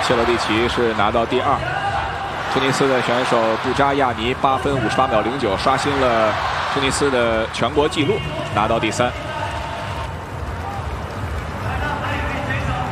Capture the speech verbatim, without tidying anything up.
切罗蒂奇是拿到第二。突尼斯的选手布扎亚尼八分五十八秒零九刷新了突尼斯的全国纪录，拿到第三。